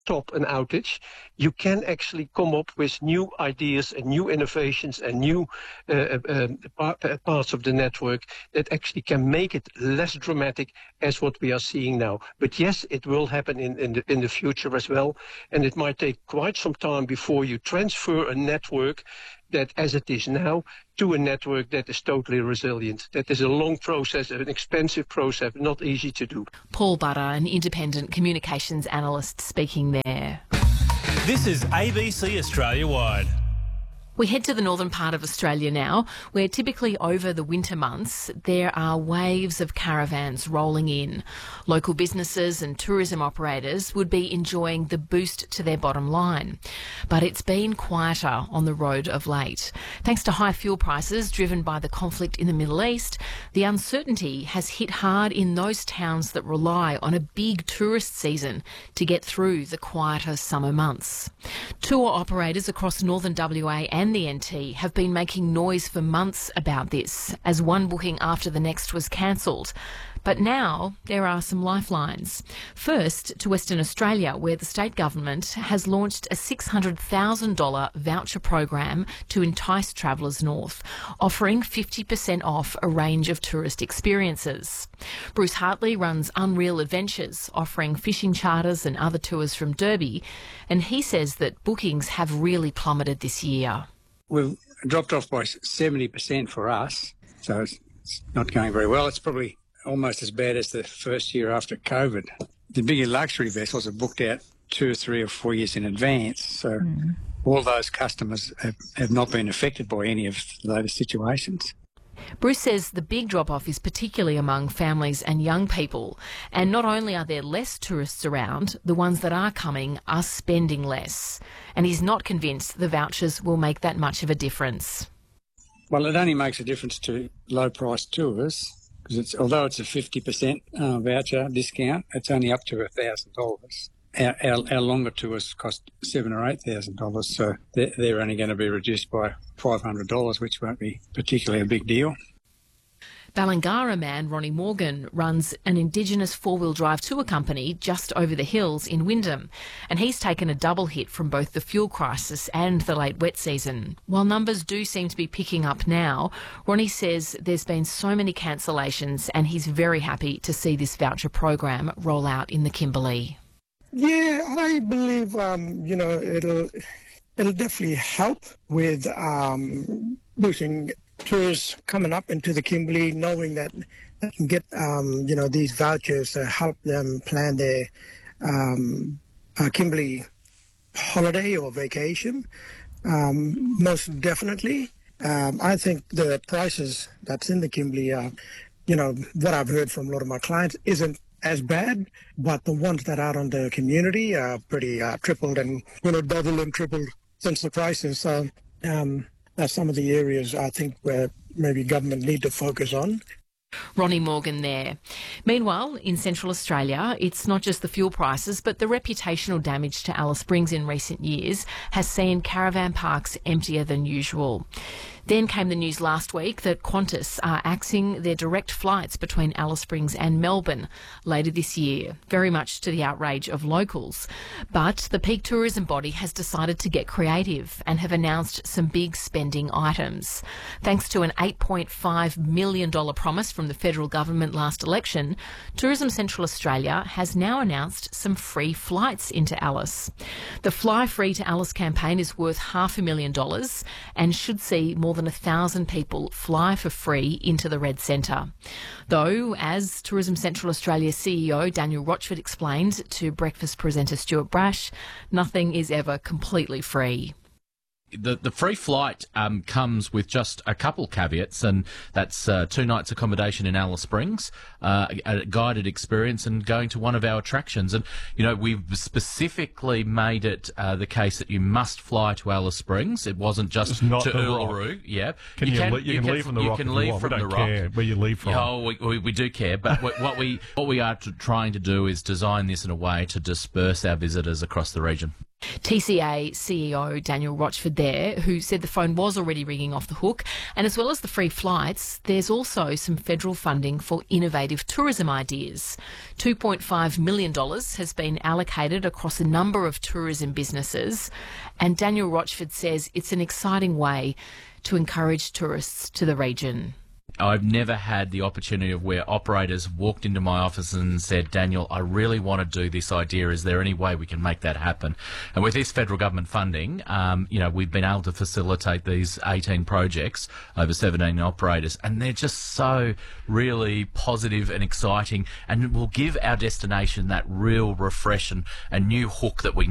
stop an outage, you can actually come up with new ideas and new innovations and new parts of the network that actually can make it less dramatic as what we are seeing now. But yes, it will happen in the future as well, and it might take quite some time before you transfer a network that, as it is now, to a network that is totally resilient. That is a long process, an expensive process, not easy to do. Paul Butter, an independent communications analyst, speaking there. This is ABC Australia Wide. We head to the northern part of Australia now, where typically over the winter months there are waves of caravans rolling in. Local businesses and tourism operators would be enjoying the boost to their bottom line. But it's been quieter on the road of late. Thanks to high fuel prices driven by the conflict in the Middle East, the uncertainty has hit hard in those towns that rely on a big tourist season to get through the quieter summer months. Tour operators across northern WA and the NT have been making noise for months about this, as one booking after the next was cancelled. But now there are some lifelines. First, to Western Australia, where the state government has launched a $600,000 voucher program to entice travellers north, offering 50% off a range of tourist experiences. Bruce Hartley runs Unreal Adventures, offering fishing charters and other tours from Derby, and he says that bookings have really plummeted this year. We've dropped off by 70% for us, so it's not going very well. It's probably almost as bad as the first year after COVID. The bigger luxury vessels are booked out 2 or 3 or 4 years in advance, so all those customers have not been affected by any of those situations. Bruce says the big drop-off is particularly among families and young people. And not only are there less tourists around, the ones that are coming are spending less. And he's not convinced the vouchers will make that much of a difference. Well, it only makes a difference to low-priced tours, because although it's a 50% voucher discount, it's only up to $1,000. Our longer tours cost $7,000 or $8,000, so they're only going to be reduced by $500, which won't be particularly a big deal. Ballangara man Ronnie Morgan runs an Indigenous four-wheel drive tour company just over the hills in Wyndham, and he's taken a double hit from both the fuel crisis and the late wet season. While numbers do seem to be picking up now, Ronnie says there's been so many cancellations and he's very happy to see this voucher program roll out in the Kimberley. Yeah, I believe, it'll definitely help with boosting tourists coming up into the Kimberley, knowing that they can get, these vouchers to help them plan their Kimberley holiday or vacation. Most definitely. I think the prices that's in the Kimberley, what I've heard from a lot of my clients isn't as bad, but the ones that are on the community are pretty tripled and doubled and tripled since the crisis. So that's some of the areas I think where maybe government need to focus on. Ronnie Morgan there. Meanwhile, in Central Australia, it's not just the fuel prices, but the reputational damage to Alice Springs in recent years has seen caravan parks emptier than usual. Then came the news last week that Qantas are axing their direct flights between Alice Springs and Melbourne later this year, very much to the outrage of locals. But the peak tourism body has decided to get creative and have announced some big spending items. Thanks to an $8.5 million promise from the federal government last election, Tourism Central Australia has now announced some free flights into Alice. The Fly Free to Alice campaign is worth $500,000 and should see more than 1,000 people fly for free into the Red Centre. Though, as Tourism Central Australia CEO Daniel Rochford explained to breakfast presenter Stuart Brash, nothing is ever completely free. The free flight comes with just a couple caveats, and that's 2 nights accommodation in Alice Springs, a guided experience, and going to one of our attractions. And, we've specifically made it the case that you must fly to Alice Springs. It wasn't just to Uluru. Yeah. You can leave from the Rock. You can leave from the Rock. Care where you leave from. Oh, we do care, but what we are trying to do is design this in a way to disperse our visitors across the region. TCA CEO Daniel Rochford there, who said the phone was already ringing off the hook. And as well as the free flights, there's also some federal funding for innovative tourism ideas. $2.5 million has been allocated across a number of tourism businesses. And Daniel Rochford says it's an exciting way to encourage tourists to the region. I've never had the opportunity of where operators walked into my office and said, Daniel, I really want to do this idea. Is there any way we can make that happen? And with this federal government funding, we've been able to facilitate these 18 projects over 17 operators, and they're just so really positive and exciting, and will give our destination that real refresh and new hook that we